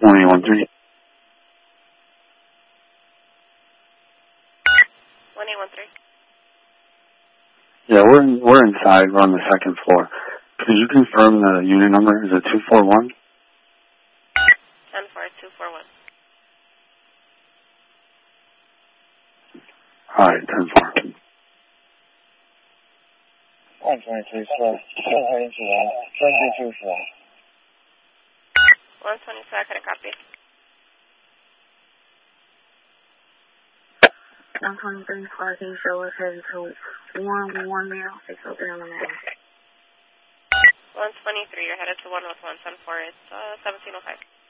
1813. 1813. Yeah, we're inside. We're on the second floor. Could you confirm the unit number? Is it 241? 10241. All right, 10-4. 123, sir. Still heading to 2024. 122, I couldn't copy. 123, parking show is heading to 111 now. 603 on the now. 123, you're headed to 111, 10-4. It's 1705.